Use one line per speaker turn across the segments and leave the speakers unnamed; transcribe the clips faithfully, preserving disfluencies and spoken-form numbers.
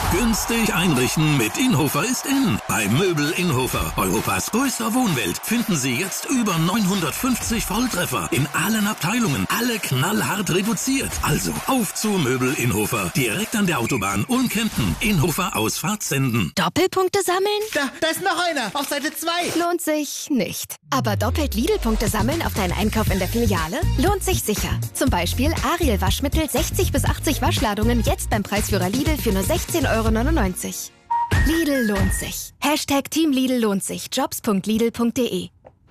Günstig einrichten mit Inhofer ist in. Bei Möbel Inhofer, Europas größter Wohnwelt, finden Sie jetzt über neunhundertfünfzig Volltreffer in allen Abteilungen. Alle knallhart reduziert. Also auf zu Möbel Inhofer. Direkt an der Autobahn Ulm-Kempten. Inhofer Ausfahrt Senden.
Doppelpunkte sammeln?
Da, da ist noch einer. Auf Seite zwei.
Lohnt sich nicht. Aber doppelt Lidl-Punkte sammeln auf deinen Einkauf in der Filiale? Lohnt sich sicher. Zum Beispiel Ariel Waschmittel sechzig bis achtzig Waschladungen jetzt beim Preisführer Lidl für nur sechzehn Euro neunundneunzig. Lidl lohnt sich. Hashtag Team Lidl lohnt sich. jobs punkt lidl punkt de.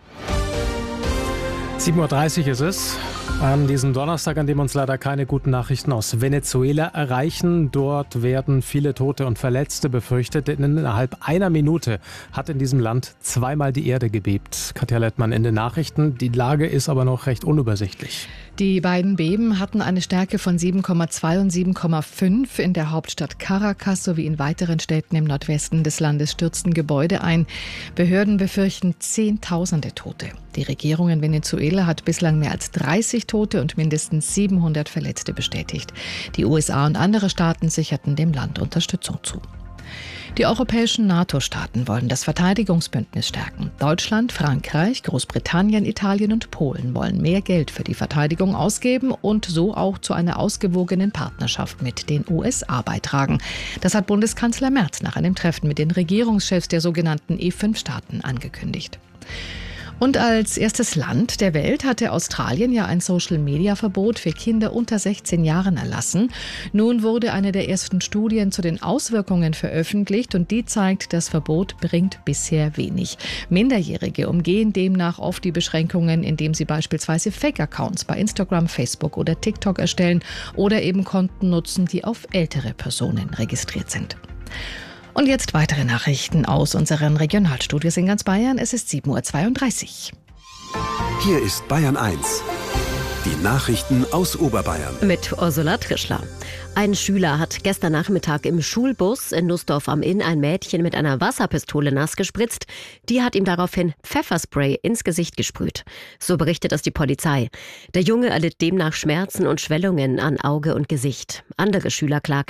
sieben Uhr dreißig ist es. An diesem Donnerstag, an dem uns leider keine guten Nachrichten aus Venezuela erreichen. Dort werden viele Tote und Verletzte befürchtet. Denn innerhalb einer Minute hat in diesem Land zweimal die Erde gebebt. Katja Lettmann in den Nachrichten. Die Lage ist aber noch recht unübersichtlich.
Die beiden Beben hatten eine Stärke von sieben Komma zwei und sieben Komma fünf. In der Hauptstadt Caracas sowie in weiteren Städten im Nordwesten des Landes stürzten Gebäude ein. Behörden befürchten Zehntausende Tote. Die Regierung in Venezuela hat bislang mehr als dreißig Tote und mindestens siebenhundert Verletzte bestätigt. Die U S A und andere Staaten sicherten dem Land Unterstützung zu. Die europäischen NATO-Staaten wollen das Verteidigungsbündnis stärken. Deutschland, Frankreich, Großbritannien, Italien und Polen wollen mehr Geld für die Verteidigung ausgeben und so auch zu einer ausgewogenen Partnerschaft mit den U S A beitragen. Das hat Bundeskanzler Merz nach einem Treffen mit den Regierungschefs der sogenannten E fünf Staaten angekündigt. Und als erstes Land der Welt hatte Australien ja ein Social-Media-Verbot für Kinder unter sechzehn Jahren erlassen. Nun wurde eine der ersten Studien zu den Auswirkungen veröffentlicht und die zeigt, das Verbot bringt bisher wenig. Minderjährige umgehen demnach oft die Beschränkungen, indem sie beispielsweise Fake-Accounts bei Instagram, Facebook oder TikTok erstellen oder eben Konten nutzen, die auf ältere Personen registriert sind. Und jetzt weitere Nachrichten aus unseren Regionalstudios in ganz Bayern. Es ist sieben Uhr zweiunddreißig.
Hier ist Bayern eins. Die Nachrichten aus Oberbayern.
Mit Ursula Trischler. Ein Schüler hat gestern Nachmittag im Schulbus in Nussdorf am Inn ein Mädchen mit einer Wasserpistole nass gespritzt. Die hat ihm daraufhin Pfefferspray ins Gesicht gesprüht. So berichtet das die Polizei. Der Junge erlitt demnach Schmerzen und Schwellungen an Auge und Gesicht. Andere Schüler klagten